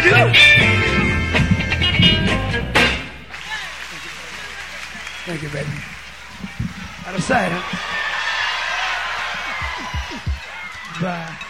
Thank you, baby. Out of sight, huh? Bye.